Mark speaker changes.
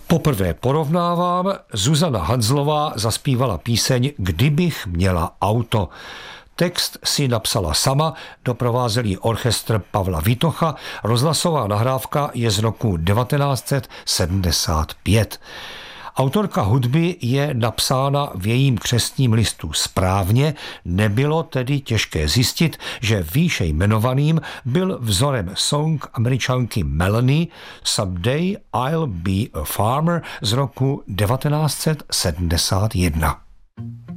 Speaker 1: Poprvé porovnávám, Zuzana Hanzlová zaspívala píseň Kdybych měla auto. Text si napsala sama, doprovázel ji orchestr Pavla Vitocha, rozhlasová nahrávka je z roku 1975. Autorka hudby je napsána v jejím křestním listu správně, nebylo tedy těžké zjistit, že výše jmenovaným byl vzorem song Američanky Melanie Someday I'll be a Farmer z roku 1971.